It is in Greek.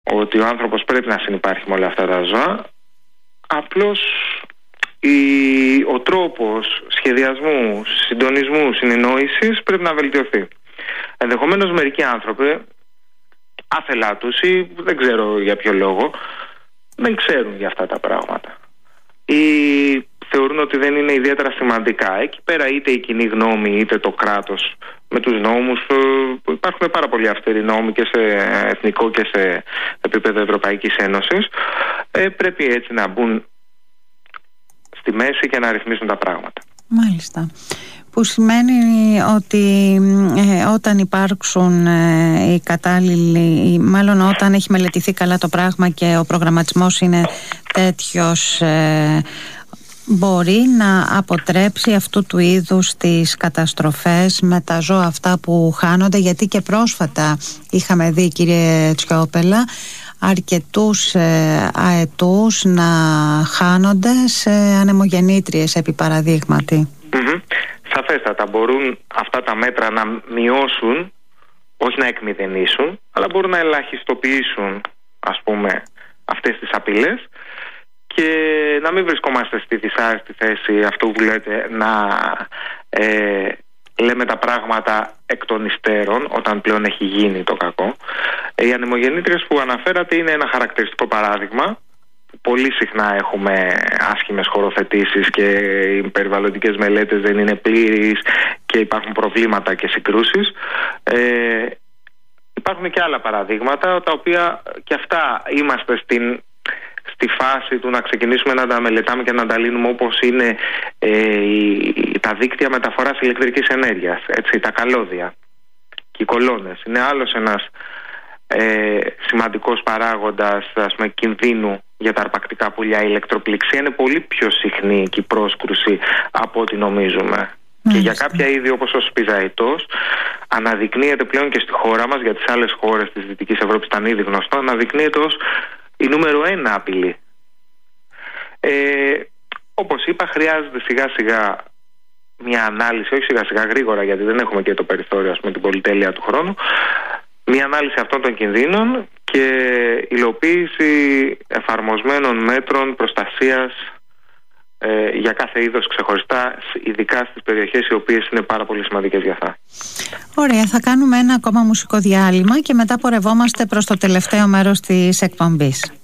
ότι ο άνθρωπος πρέπει να συνυπάρχει με όλα αυτά τα ζώα. Απλώς ο τρόπος σχεδιασμού, συντονισμού, συνεννόησης πρέπει να βελτιωθεί. Ενδεχομένως μερικοί άνθρωποι, άθελά τους ή δεν ξέρω για ποιο λόγο, δεν ξέρουν για αυτά τα πράγματα ή θεωρούν ότι δεν είναι ιδιαίτερα σημαντικά. Εκεί πέρα είτε η κοινή γνώμη είτε το κράτος με τους νόμους, υπάρχουν πάρα πολλοί αυστηροί νόμοι και σε εθνικό και σε επίπεδο Ευρωπαϊκής Ένωσης, πρέπει έτσι να μπουν στη μέση και να ρυθμίσουν τα πράγματα. Μάλιστα. Που σημαίνει ότι όταν υπάρξουν οι κατάλληλοι, μάλλον όταν έχει μελετηθεί καλά το πράγμα και ο προγραμματισμός είναι τέτοιος, μπορεί να αποτρέψει αυτού του είδους τις καταστροφές με τα ζώα αυτά που χάνονται, γιατί και πρόσφατα είχαμε δει, κύριε Τσιόπελα, αρκετούς αετούς να χάνονται σε ανεμογεννήτριες, επί παραδείγματι. Σαφέστατα μπορούν αυτά τα μέτρα να μειώσουν, όχι να εκμηδενήσουν, αλλά μπορούν να ελαχιστοποιήσουν, ας πούμε, αυτές τις απειλές και να μην βρισκόμαστε στη δυσάρεστη θέση, αυτό που λέτε, να λέμε τα πράγματα εκ των υστέρων όταν πλέον έχει γίνει το κακό. Οι ανεμογεννήτριες που αναφέρατε είναι ένα χαρακτηριστικό παράδειγμα. Πολύ συχνά έχουμε άσχημες χωροθετήσεις και οι περιβαλλοντικές μελέτες δεν είναι πλήρεις και υπάρχουν προβλήματα και συγκρούσεις. Υπάρχουν και άλλα παραδείγματα, τα οποία και αυτά είμαστε στη φάση του να ξεκινήσουμε να τα μελετάμε και να τα λύνουμε, όπως είναι τα δίκτυα μεταφοράς ηλεκτρικής ενέργειας, έτσι, τα καλώδια και οι κολόνες. Είναι άλλος ένας σημαντικός παράγοντας, ας πούμε, κινδύνου για τα αρπακτικά πουλιά. Η ηλεκτροπληξία είναι πολύ πιο συχνή και η πρόσκρουση από ό,τι νομίζουμε. Και για κάποια είδη όπως ο σπιζαητός αναδεικνύεται πλέον και στη χώρα μας, για τις άλλες χώρες της Δυτικής Ευρώπης ήταν ήδη γνωστό, αναδεικνύεται ως η νούμερο 1 απειλή. Όπως είπα, χρειάζεται σιγά σιγά μια ανάλυση, όχι σιγά σιγά, γρήγορα, γιατί δεν έχουμε και το περιθώριο, ας πούμε, την πολυτέλεια του χρόνου, μια ανάλυση αυτών των κινδύνων και υλοποίηση εφαρμοσμένων μέτρων προστασίας για κάθε είδος ξεχωριστά, ειδικά στις περιοχές οι οποίες είναι πάρα πολύ σημαντικές για αυτά. Ωραία, θα κάνουμε ένα ακόμα μουσικό διάλειμμα και μετά πορευόμαστε προς το τελευταίο μέρος της εκπομπής.